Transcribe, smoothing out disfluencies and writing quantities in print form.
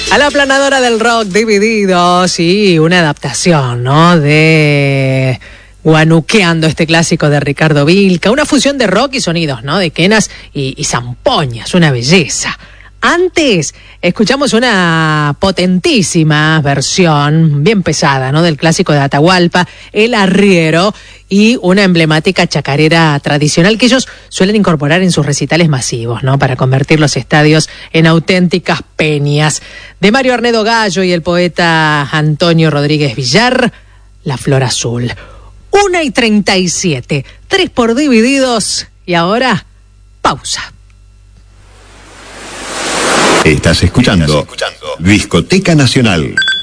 A la aplanadora del rock, Divididos, y una adaptación, ¿no? De Guanuqueando, este clásico de Ricardo Vilca, una fusión de rock y sonidos, ¿no? De quenas y zampoñas, una belleza. Antes escuchamos una potentísima versión, bien pesada, ¿no? Del clásico de Atahualpa, El Arriero, y una emblemática chacarera tradicional que ellos suelen incorporar en sus recitales masivos, ¿no? Para convertir los estadios en auténticas peñas. De Mario Arnedo Gallo y el poeta Antonio Rodríguez Villar, La Flor Azul. 1:37, 3 por Divididos, y ahora, pausa. Estás escuchando Discoteca Nacional.